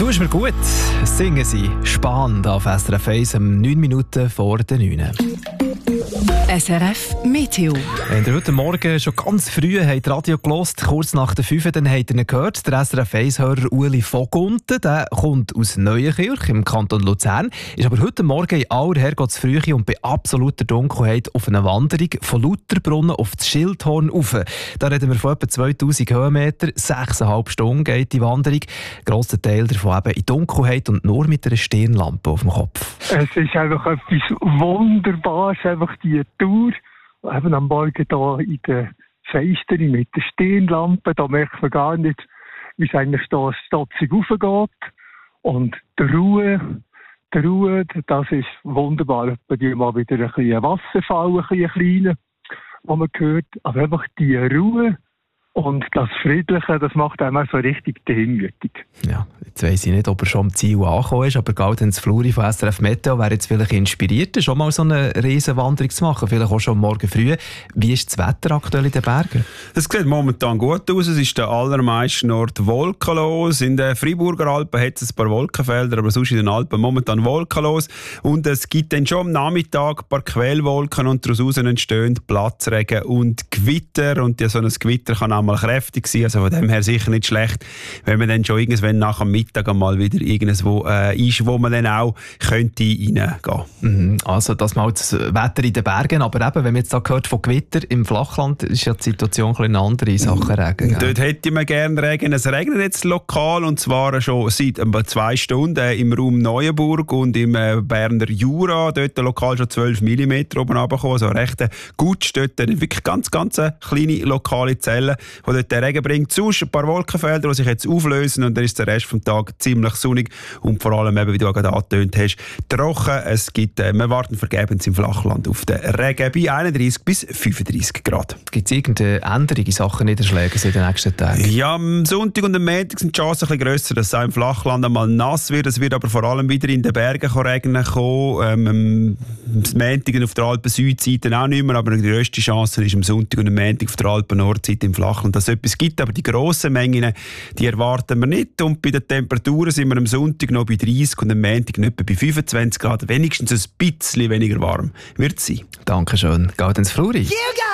Du bist mir gut. Singen sie spannend auf SRF 1 um 9 Minuten vor der 9. SRF Meteo. Wenn ihr heute Morgen schon ganz früh habt Radio gehört, kurz nach der 5, dann habt ihr ihn gehört. Der SRF 1-Hörer Ueli Vogunten, der kommt aus Neuenkirch im Kanton Luzern, ist aber heute Morgen in aller Herrgottsfrühe und bei absoluter Dunkelheit auf einer Wanderung von Lauterbrunnen auf das Schildhorn rauf. Da reden wir von etwa 2000 Höhenmeter, 6,5 Stunden geht die Wanderung. Ein grosser Teil davon eben in Dunkelheit und nur mit einer Stirnlampe auf dem Kopf. Es ist einfach etwas Wunderbares, einfach die Tour. Eben am Morgen hier in der Feisteri mit der Stirnlampe, da merkt man gar nicht, wie es eigentlich da stotzig raufgeht. Und die Ruhe, das ist wunderbar. Bei dir mal wieder ein bisschen Wasserfall, ein kleiner, wo man hört. Aber einfach die Ruhe und das Friedliche, das macht einem so richtig demütig. Ja, jetzt weiss ich nicht, ob er schon am Ziel angekommen ist, aber Gaudens Fluri von SRF Meteo wäre jetzt vielleicht inspiriert, schon mal so eine riesen Wanderung zu machen, vielleicht auch schon morgen früh. Wie ist das Wetter aktuell in den Bergen? Es sieht momentan gut aus. Es ist der allermeisten Ort wolkenlos. In den Freiburger Alpen hat es ein paar Wolkenfelder, aber sonst in den Alpen momentan wolkenlos. Und es gibt dann schon am Nachmittag ein paar Quellwolken und daraus entstehen Platzregen und Gewitter. Und so ein Gewitter kann auch mal kräftig sein, also von dem her sicher nicht schlecht, wenn man dann schon irgendwann nach dem Mittag einmal wieder irgendwo ist, wo man dann auch könnte reingehen. Also das mal das Wetter in den Bergen, aber eben, wenn man jetzt da gehört von Gewitter im Flachland, ist ja die Situation ein eine andere Sache Regen. Dort hätte man gerne Regen. Es regnet jetzt lokal und zwar schon seit 2 Stunden im Raum Neuenburg und im Berner Jura, dort lokal schon 12 mm oben runtergekommen, also recht gut, dort wirklich ganz kleine lokale Zellen, die dort den Regen bringt. Sonst ein paar Wolkenfelder, die sich jetzt auflösen und dann ist der Rest des Tages ziemlich sonnig und vor allem, eben, wie du gerade angetönt hast, trocken. Wir warten vergebens im Flachland auf den Regen bei 31 bis 35 Grad. Gibt es irgendeine Änderung in Sachen Niederschläge in den nächsten Tagen? Ja, am Sonntag und am Montag sind die Chancen ein bisschen grösser, dass es auch im Flachland einmal nass wird. Es wird aber vor allem wieder in den Bergen regnen kommen. Am Montag auf der Alpen-Südseite auch nicht mehr, aber die grösste Chance ist am Sonntag und am Montag auf der Alpen-Nordseite im Flachland, dass es etwas gibt, aber die grossen Mengen, die erwarten wir nicht. Und bei den Temperaturen sind wir am Sonntag noch bei 30 und am Montag etwa bei 25 Grad. Wenigstens ein bisschen weniger warm wird es sein. Dankeschön. Gaudens Fluri. You